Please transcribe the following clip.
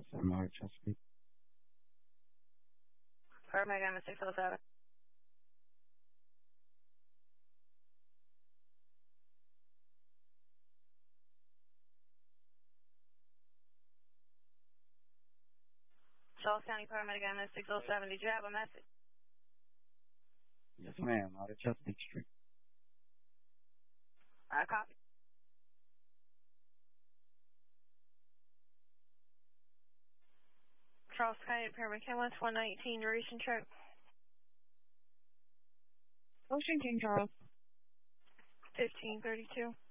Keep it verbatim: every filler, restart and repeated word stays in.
seven hundred Chesapeake. Paramedic on the six oh seven. Charles County Paramedic on the six oh seven. Did you have a message? Yes, ma'am. Out of Chesapeake Street. I copy. Charles County Paramedic ambulance one nineteen duration check. Ocean King Charles. fifteen thirty-two.